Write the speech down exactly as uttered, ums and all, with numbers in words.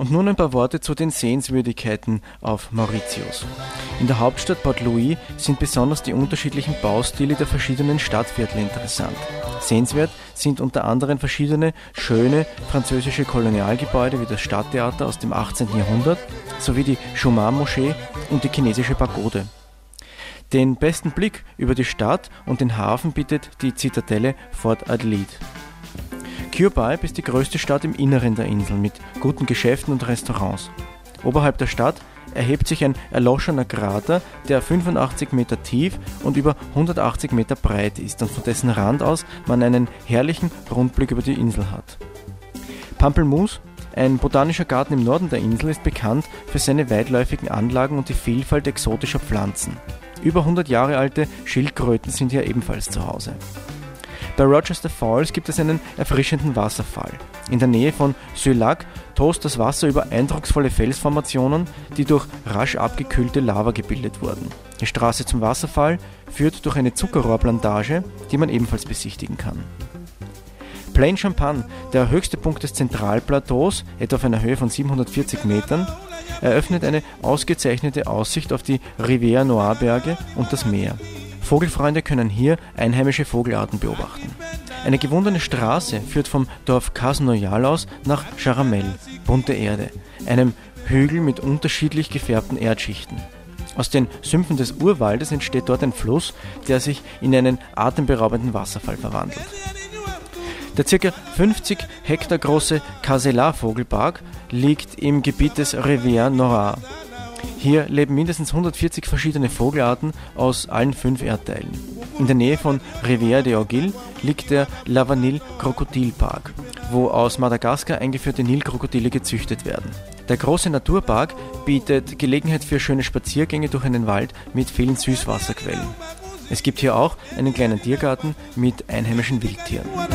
Und nun ein paar Worte zu den Sehenswürdigkeiten auf Mauritius. In der Hauptstadt Port Louis sind besonders die unterschiedlichen Baustile der verschiedenen Stadtviertel interessant. Sehenswert sind unter anderem verschiedene schöne französische Kolonialgebäude wie das Stadttheater aus dem achtzehnten Jahrhundert sowie die Jumma-Moschee und die chinesische Pagode. Den besten Blick über die Stadt und den Hafen bietet die Zitadelle Fort Adelaide. Qubeib ist die größte Stadt im Inneren der Insel mit guten Geschäften und Restaurants. Oberhalb der Stadt erhebt sich ein erloschener Krater, der fünfundachtzig Meter tief und über hundertachtzig Meter breit ist und von dessen Rand aus man einen herrlichen Rundblick über die Insel hat. Pampelmus, ein botanischer Garten im Norden der Insel, ist bekannt für seine weitläufigen Anlagen und die Vielfalt exotischer Pflanzen. Über hundert Jahre alte Schildkröten sind hier ebenfalls zu Hause. Bei Rochester Falls gibt es einen erfrischenden Wasserfall. In der Nähe von Sulak tost das Wasser über eindrucksvolle Felsformationen, die durch rasch abgekühlte Lava gebildet wurden. Die Straße zum Wasserfall führt durch eine Zuckerrohrplantage, die man ebenfalls besichtigen kann. Plaine Champagne, der höchste Punkt des Zentralplateaus, etwa auf einer Höhe von siebenhundertvierzig Metern, eröffnet eine ausgezeichnete Aussicht auf die Rivière Noire Berge und das Meer. Vogelfreunde können hier einheimische Vogelarten beobachten. Eine gewundene Straße führt vom Dorf Cas-Noyal aus nach Charamel, bunte Erde, einem Hügel mit unterschiedlich gefärbten Erdschichten. Aus den Sümpfen des Urwaldes entsteht dort ein Fluss, der sich in einen atemberaubenden Wasserfall verwandelt. Der ca. fünfzig Hektar große Caselar-Vogelpark liegt im Gebiet des Rivière Noire. Hier leben mindestens hundertvierzig verschiedene Vogelarten aus allen fünf Erdteilen. In der Nähe von Rivière des Aiguilles liegt der Lavanil-Krokodilpark, wo aus Madagaskar eingeführte Nilkrokodile gezüchtet werden. Der große Naturpark bietet Gelegenheit für schöne Spaziergänge durch einen Wald mit vielen Süßwasserquellen. Es gibt hier auch einen kleinen Tiergarten mit einheimischen Wildtieren.